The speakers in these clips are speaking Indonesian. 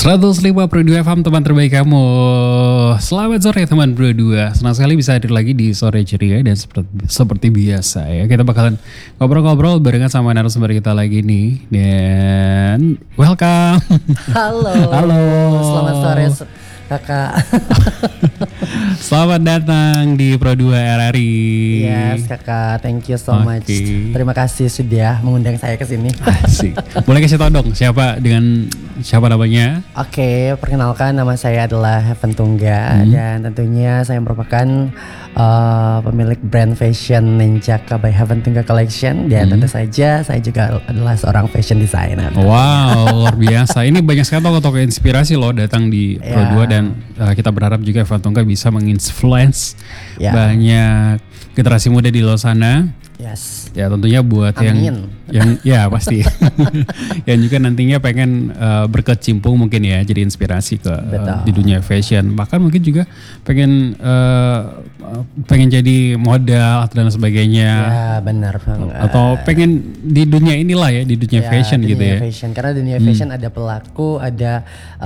105.2 FM teman terbaik kamu. Selamat sore teman Bro 2. Senang sekali bisa hadir lagi di Sore Ceria. Dan seperti biasa ya, kita bakalan ngobrol-ngobrol barengan sama narasumber kita lagi nih. Dan welcome. Halo. Halo. Selamat sore kakak. Selamat datang di Pro 2 RRI. Yes kakak, thank you so much. Terima kasih sudah mengundang saya ke sini. Asik. Boleh kasih tau dong siapa namanya? Oke, perkenalkan nama saya adalah Heaven Tungga dan tentunya saya merupakan pemilik brand fashion Ninjaka by Heaven Tungga Collection dan tentu saja saya juga adalah seorang fashion designer. Wow, luar biasa. Ini banyak sekali tokoh-tokoh inspirasi loh datang di Pro 2 dan kita berharap juga Heaven Tungga bisa menginfluence banyak generasi muda di luar sana. Yes. Ya tentunya buat yang ya pasti yang juga nantinya pengen berkecimpung mungkin ya jadi inspirasi ke di dunia fashion, bahkan mungkin juga pengen jadi model dan sebagainya. Ya benar. Atau pengen di dunia inilah ya, di dunia fashion dunia gitu ya. Fashion. Karena dunia fashion ada pelaku, ada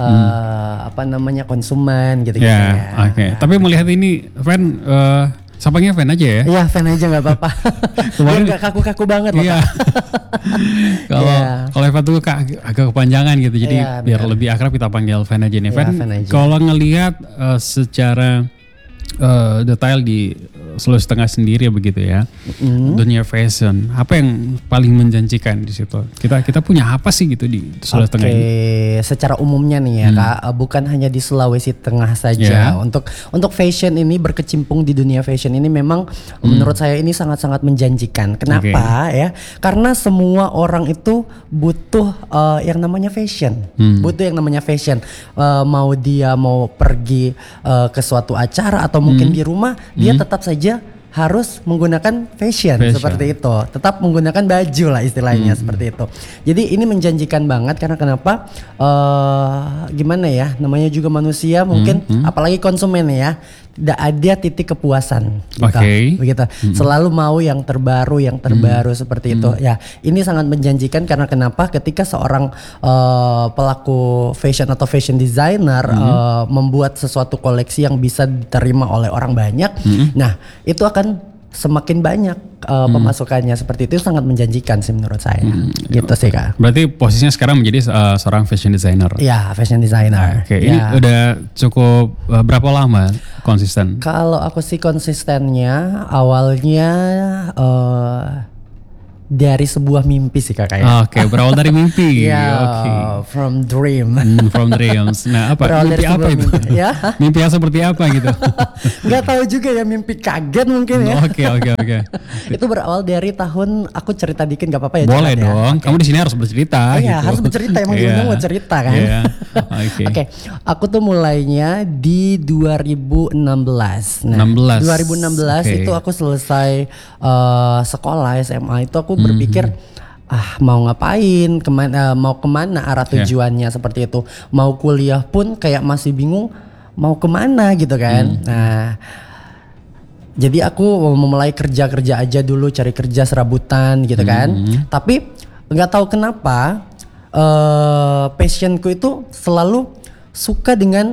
konsumen gitu ya. Oke. Tapi melihat ini Fan sampainya fan aja ya? Iya fan aja nggak apa-apa. Biar nggak kaku-kaku banget loh. Iya. Kalau Evan tuh agak kepanjangan gitu, jadi biar lebih akrab kita panggil fan aja nih. Fan, kalau ngelihat secara detail di Sulawesi Tengah sendiri begitu ya, dunia fashion, apa yang paling menjanjikan di situ? Kita punya apa sih gitu di Sulawesi Tengah ini? Secara umumnya nih ya Kak, bukan hanya di Sulawesi Tengah saja. Untuk fashion ini berkecimpung di dunia fashion ini memang menurut saya ini sangat-sangat menjanjikan. Kenapa ya? Karena semua orang itu butuh yang namanya fashion, butuh yang namanya fashion. Mau dia mau pergi ke suatu acara atau mungkin di rumah, dia tetap saja harus menggunakan fashion seperti itu, tetap menggunakan baju lah istilahnya seperti itu. Jadi ini menjanjikan banget karena kenapa? Gimana ya? Namanya juga manusia mungkin, apalagi konsumen ya, tidak ada titik kepuasan. Begitu. Selalu mau yang terbaru seperti itu. Ya, ini sangat menjanjikan karena kenapa? Ketika seorang pelaku fashion atau fashion designer membuat sesuatu koleksi yang bisa diterima oleh orang banyak, nah itu akan semakin banyak pemasukannya, seperti itu sangat menjanjikan sih menurut saya. Gitu sih Kak. Berarti posisinya sekarang menjadi seorang fashion designer. Iya, fashion designer. Ini udah cukup berapa lama konsisten? Kalau aku sih konsistennya awalnya dari sebuah mimpi sih Kak ya. Berawal dari mimpi. From dream. From dreams. Nah, mimpi apa itu? Mimpi yang seperti apa gitu? Nggak tahu juga ya, mimpi kaget mungkin ya. Oke. Itu berawal dari tahun, aku cerita dikit nggak apa-apa ya? Boleh dong. Kamu di sini harus bercerita. Iya, harus bercerita, emang diundang mau cerita kan. Oke. Aku tuh mulainya di 2016. Nah, 2016 itu aku selesai sekolah SMA itu aku berpikir mau ngapain, mau kemana arah tujuannya seperti itu. Mau kuliah pun kayak masih bingung mau kemana gitu kan. Nah, jadi aku memulai kerja aja dulu, cari kerja serabutan gitu kan. Tapi nggak tahu kenapa passionku itu selalu suka dengan